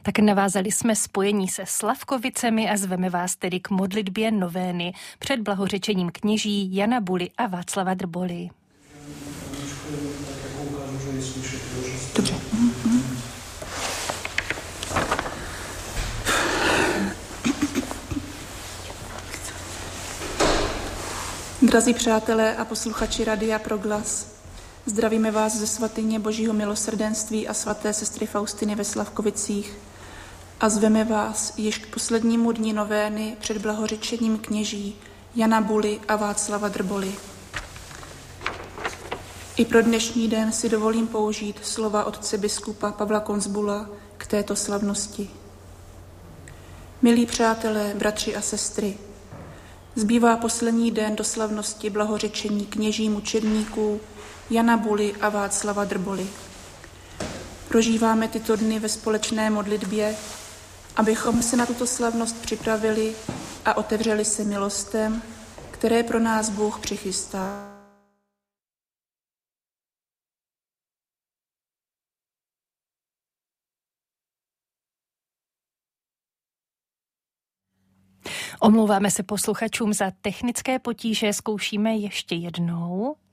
Tak navázali jsme spojení se Slavkovicemi a zveme vás tedy k modlitbě novény před blahořečením kněží Jana Buly a Václava Drboly. Dobře. Drazí přátelé a posluchači Radia Proglas, zdravíme vás ze svatyně Božího milosrdenství a svaté sestry Faustiny ve Slavkovicích a zveme vás již k poslednímu dni novény před blahořečením kněží Jana Buly a Václava Drboly. I pro dnešní den si dovolím použít slova otce biskupa Pavla Konzbula k této slavnosti. Milí přátelé, bratři a sestry, zbývá poslední den do slavnosti blahořečení kněží mučedníků Jana Buly a Václava Drboly. Prožíváme tyto dny ve společné modlitbě, abychom se na tuto slavnost připravili a otevřeli se milostem, které pro nás Bůh přichystá. Omlouváme se posluchačům za technické potíže, zkoušíme ještě jednou.